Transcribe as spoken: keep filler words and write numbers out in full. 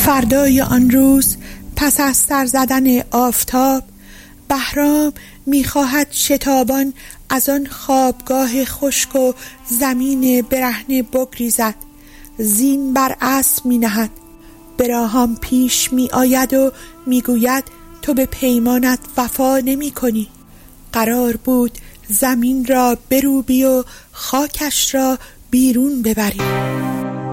فردای آن روز پس از سر زدن آفتاب، بهرام می‌خواهد شتابان از آن خوابگاه خشک و زمین برهنه بگریزد. زین بر اسب می‌نهد. براهام پیش می‌آید و می‌گوید تو به پیمانت وفا نمی‌کنی. قرار بود زمین را بروبی و خاکش را بیرون ببری.